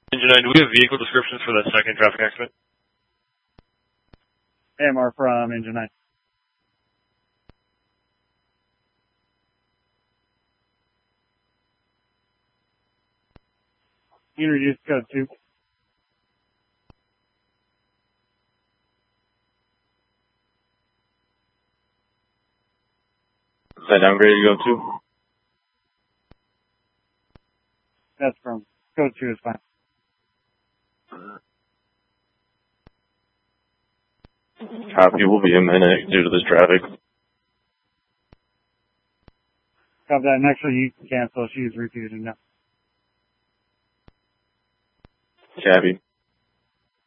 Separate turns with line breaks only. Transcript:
Engine 9, do we have vehicle descriptions for that second traffic accident?
AMR from Engine 9. Introduce code 2.
Is that downgraded to go 2?
That's from code 2 is fine.
Copy, will be a minute due to this traffic.
Copy that. And actually, you can cancel. She's refuting now.
Copy.